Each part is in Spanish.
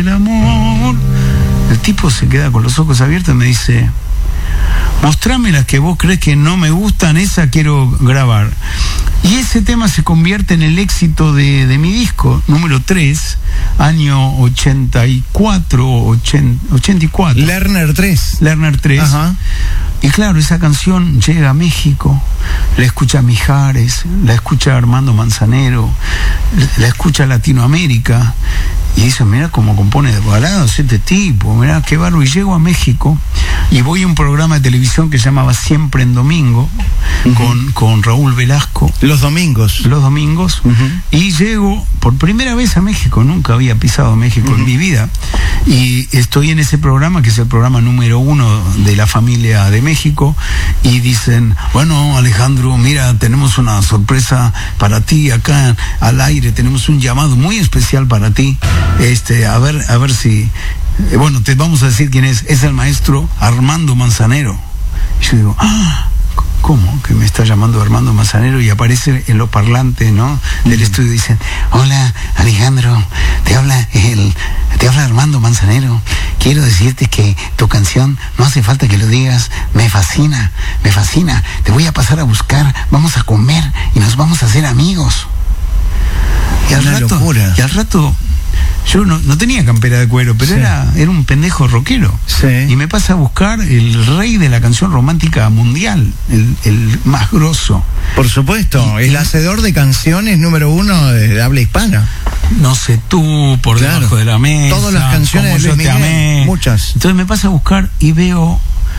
el amor. El tipo se queda con los ojos abiertos y me dice: mostrame las que vos crees que no me gustan, esa quiero grabar. Y ese tema se convierte en el éxito de mi disco, número 3, año 84. Lerner 3. Lerner 3. Ajá. Y claro, esa canción llega a México, la escucha Mijares, la escucha Armando Manzanero, la escucha Latinoamérica, y dice: mira cómo compone de baladas este tipo, mira qué bárbaro. Y llego a México y voy a un programa de televisión que se llamaba Siempre en Domingo, con Raúl Velasco. Los domingos. Y llego por primera vez a México, nunca había pisado México en mi vida, y estoy en ese programa, que es el programa número 1 de la familia de México, y dicen: bueno, Alejandro, mira, tenemos una sorpresa para ti acá al aire, tenemos un llamado muy especial para ti, a ver si, bueno, te vamos a decir quién es el maestro Armando Manzanero. Y yo digo: ¿cómo? Que me está llamando Armando Manzanero, y aparece en los parlantes, ¿no?, del estudio. Dicen: hola, Alejandro, te habla Armando Manzanero. Quiero decirte que tu canción, no hace falta que lo digas, me fascina. Te voy a pasar a buscar, vamos a comer y nos vamos a hacer amigos. Y al rato yo no tenía campera de cuero, pero era un pendejo rockero. Sí. Y me pasa a buscar el rey de la canción romántica mundial, el más grosso. Por supuesto, el hacedor de canciones número 1 de habla hispana. No sé tú, por debajo de la mesa. Todas las canciones de Luis Miguel, te amé. muchas. Entonces me pasa a buscar y veo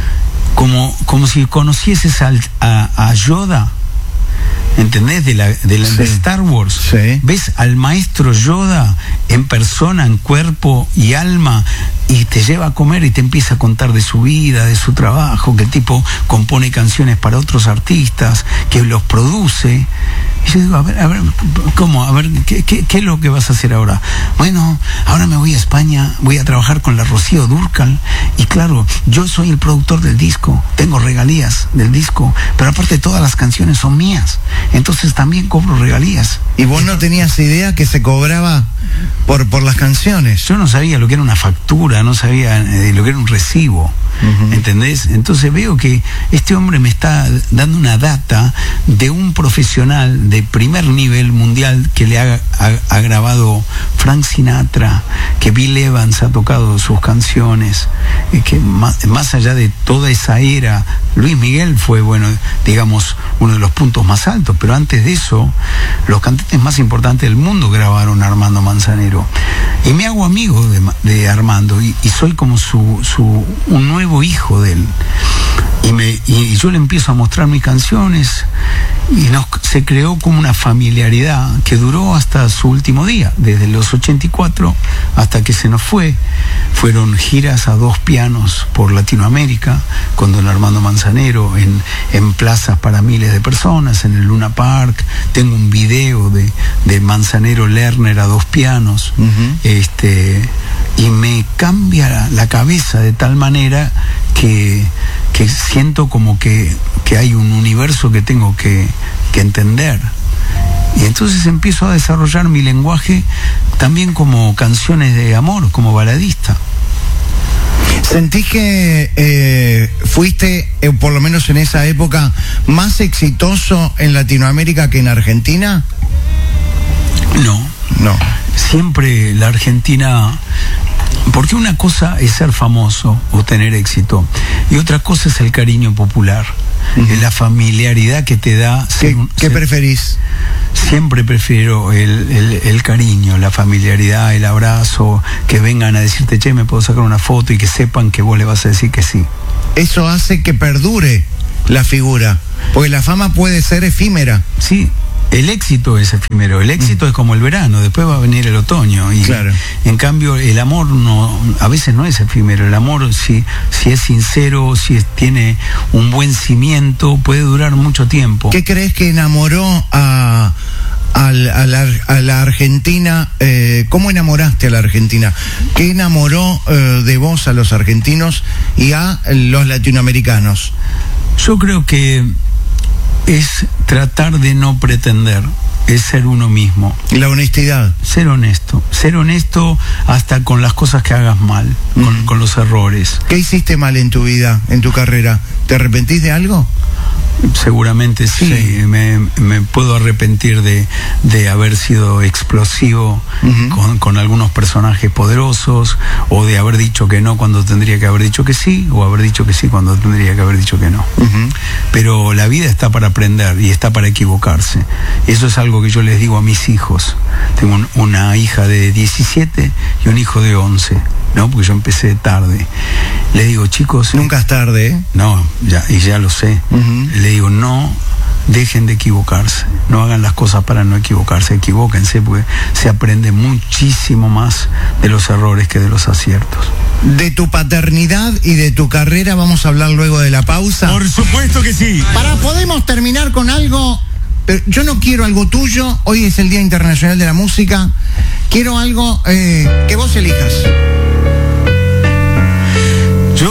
como si conocieses a Yoda. ¿Entendés? De Star Wars. Sí. Ves al maestro Yoda en persona, en cuerpo y alma, y te lleva a comer y te empieza a contar de su vida, de su trabajo, que el tipo compone canciones para otros artistas, que los produce. Y yo digo: a ver, ¿cómo? A ver, ¿qué es lo que vas a hacer ahora? Bueno, ahora me voy a España, voy a trabajar con la Rocío Dúrcal, y claro, yo soy el productor del disco, tengo regalías del disco, pero aparte todas las canciones son mías, entonces también cobro regalías. ¿Y vos no tenías idea que se cobraba por las canciones? Yo no sabía lo que era una factura, no sabía lo que era un recibo. ¿Entendés? Entonces veo que este hombre me está dando una data de un profesional de primer nivel mundial, que le ha grabado Frank Sinatra, que Bill Evans ha tocado sus canciones, que más allá de toda esa era, Luis Miguel fue, bueno, digamos, uno de los puntos más altos, pero antes de eso, los cantantes más importantes del mundo grabaron a Armando Manzanero. Y me hago amigo de Armando, y soy como un nuevo hijo de él. Y yo le empiezo a mostrar mis canciones, y se creó como una familiaridad que duró hasta su último día, desde los 84 hasta que se nos fue. Fueron giras a 2 pianos por Latinoamérica con don Armando Manzanero, en plazas para miles de personas, en el Luna Park. Tengo un video de Manzanero Lerner a 2 pianos. Y me cambia la cabeza de tal manera que siento como que hay un universo que tengo que entender. Y entonces empiezo a desarrollar mi lenguaje también como canciones de amor, como baladista. ¿Sentís que fuiste, por lo menos en esa época, más exitoso en Latinoamérica que en Argentina? No. Siempre la Argentina... Porque una cosa es ser famoso o tener éxito, y otra cosa es el cariño popular, la familiaridad que te da. ¿Qué preferís? Siempre prefiero el cariño, la familiaridad, el abrazo, que vengan a decirte: che, me puedo sacar una foto, y que sepan que vos le vas a decir que sí. Eso hace que perdure la figura, porque la fama puede ser efímera. Sí. El éxito es efímero, el éxito es como el verano, después va a venir el otoño, y claro. En cambio el amor a veces no es efímero. El amor, si es sincero, si tiene un buen cimiento, puede durar mucho tiempo. ¿Qué crees que enamoró a la Argentina? ¿Cómo enamoraste a la Argentina? ¿Qué enamoró de vos a los argentinos y a los latinoamericanos? Yo creo que es tratar de no pretender, es ser uno mismo. La honestidad. Ser honesto hasta con las cosas que hagas mal, con los errores. ¿Qué hiciste mal en tu vida, en tu carrera? ¿Te arrepentís de algo? Seguramente sí. Me puedo arrepentir de haber sido explosivo con algunos personajes poderosos, o de haber dicho que no cuando tendría que haber dicho que sí, o haber dicho que sí cuando tendría que haber dicho que no. Pero la vida está para aprender y está para equivocarse. Eso es algo que yo les digo a mis hijos. Tengo una hija de 17 y un hijo de 11, ¿no? Porque yo empecé tarde. Le digo, chicos... Nunca es tarde, ¿eh? No, ya lo sé. Le digo, no dejen de equivocarse. No hagan las cosas para no equivocarse. Equivóquense, porque se aprende muchísimo más de los errores que de los aciertos. De tu paternidad y de tu carrera vamos a hablar luego de la pausa. Por supuesto que sí. Podemos terminar con algo... Yo no quiero algo tuyo. Hoy es el Día Internacional de la Música. Quiero algo que vos elijas.